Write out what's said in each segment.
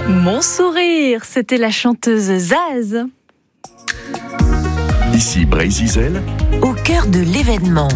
Mon sourire, c'était la chanteuse Zaz. Ici Brésil, au cœur de l'événement.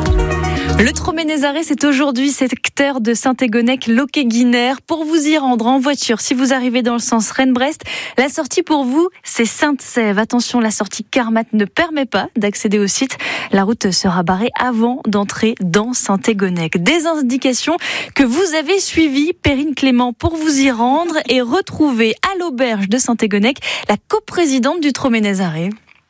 Le Troménézaré, c'est aujourd'hui secteur de Saint-Égonec-Loquet-Guinère. Pour vous y rendre en voiture, si vous arrivez dans le sens Rennes-Brest, la sortie pour vous, c'est Sainte-Sève. Attention, la sortie Carmat ne permet pas d'accéder au site. La route sera barrée avant d'entrer dans Saint-Égonec. Des indications que vous avez suivies, Perrine Clément, pour vous y rendre et retrouver à l'auberge de Saint-Égonec la coprésidente du Troménézaré.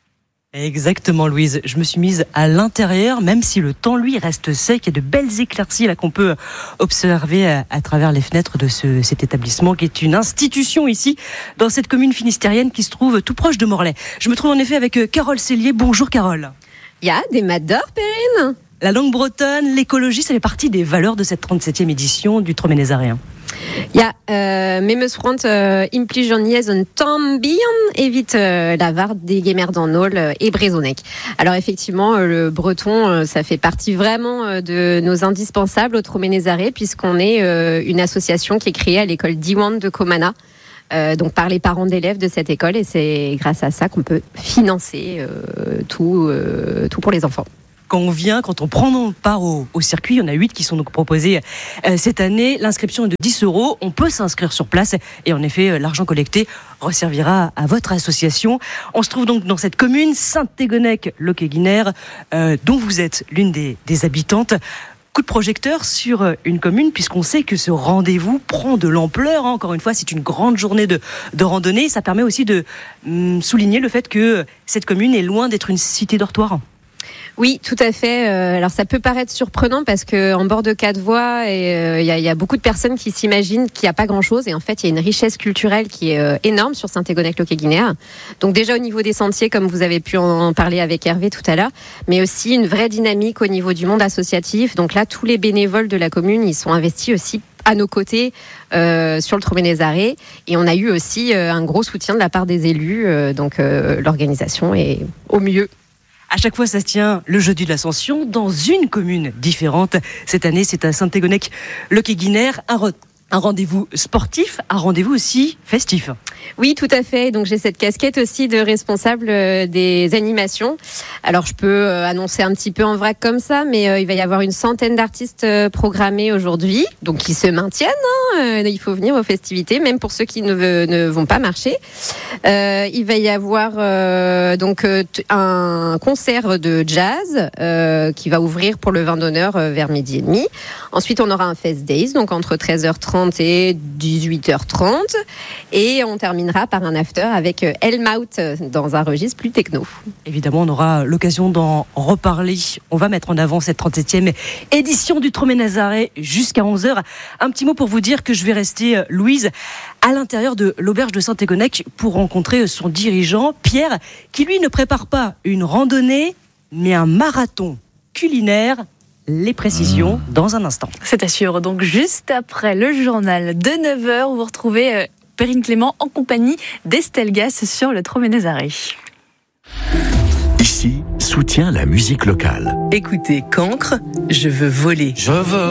Exactement, Louise. Je me suis mise à l'intérieur, même si le temps, lui, reste sec. Il y a de belles éclaircies là qu'on peut observer à travers les fenêtres de cet établissement, qui est une institution ici, dans cette commune finistérienne qui se trouve tout proche de Morlaix. Je me trouve en effet avec Carole Cellier. Bonjour, Carole. Il y a des maths d'or, Perrine. La langue bretonne, l'écologie, ça fait partie des valeurs de cette 37e édition du Troménézaré. Ja, memes front impligeoniez un tambien évite la varde des Guémères dans Nôle et Brésonec. Alors effectivement, le breton, ça fait partie vraiment de nos indispensables au Troménézaré, puisqu'on est une association qui est créée à l'école Diwan de Comana. Donc par les parents d'élèves de cette école, et c'est grâce à ça qu'on peut financer tout pour les enfants. Quand on prend part au circuit, il y en a 8 qui sont donc proposés cette année. L'inscription est de 10 €. On peut s'inscrire sur place et en effet, l'argent collecté resservira à votre association. On se trouve donc dans cette commune, Saint-Égonec-Loquet-Guinère, dont vous êtes l'une des habitantes. Coup de projecteur sur une commune, puisqu'on sait que ce rendez-vous prend de l'ampleur. Encore une fois, c'est une grande journée de randonnée. Ça permet aussi de souligner le fait que cette commune est loin d'être une cité dortoir. Oui, tout à fait. Alors ça peut paraître surprenant parce que en bord de 4 voies, il y a beaucoup de personnes qui s'imaginent qu'il n'y a pas grand-chose, et en fait il y a une richesse culturelle qui est énorme sur Saint-Égonec-Loquet-Guinère. Donc déjà au niveau des sentiers, comme vous avez pu en parler avec Hervé tout à l'heure, mais aussi une vraie dynamique au niveau du monde associatif. Donc là, tous les bénévoles de la commune, ils sont investis aussi à nos côtés sur le Troménézaré, et on a eu aussi un gros soutien de la part des élus. Donc l'organisation est au mieux. À chaque fois, ça se tient le jeudi de l'Ascension dans une commune différente. Cette année, c'est à Saint-Égonec-Loquet-Guinère. Un rendez-vous sportif, un rendez-vous aussi festif. Oui, tout à fait. Donc j'ai cette casquette aussi de responsable des animations. Alors je peux annoncer un petit peu en vrac comme ça, mais il va y avoir une centaine d'artistes programmés aujourd'hui, donc qui se maintiennent. Il faut venir aux festivités, même pour ceux qui ne vont pas marcher. Il va y avoir donc un concert de jazz qui va ouvrir pour le vin d'honneur vers 12h30. Ensuite, on aura un Fest Days, donc entre 13h30 et 18h30. Et on terminera par un after avec Helmout dans un registre plus techno. Évidemment, on aura l'occasion d'en reparler. On va mettre en avant cette 37e édition du Troménézaré jusqu'à 11h. Un petit mot pour vous dire que je vais rester, Louise, à l'intérieur de l'auberge de Saint-Égonec pour rencontrer son dirigeant, Pierre, qui lui ne prépare pas une randonnée, mais un marathon culinaire. Les précisions dans un instant. C'est à suivre donc juste après le journal de 9h où vous retrouvez Perrine Clément en compagnie d'Estelle Gass sur le Troménézaré. Ici, soutient la musique locale. Écoutez Cancre, je veux voler. Je veux